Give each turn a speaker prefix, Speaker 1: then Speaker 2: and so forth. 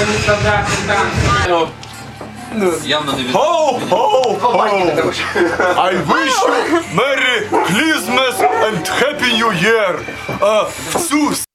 Speaker 1: Явно не від...
Speaker 2: Ho, ho, ho! I wish you Merry Christmas and Happy New Year! В цю